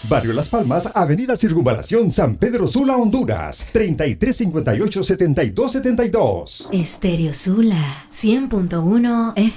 Barrio Las Palmas, Avenida Circunvalación, San Pedro Sula, Honduras. 3358-7272. Estéreo Sula 100.1 FM.